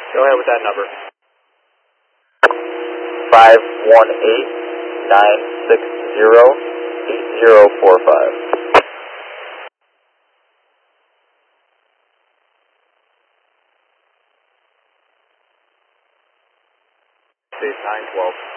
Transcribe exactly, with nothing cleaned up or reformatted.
Go ahead with that number. Five one eight nine six zero eight zero four five. State nine twelve.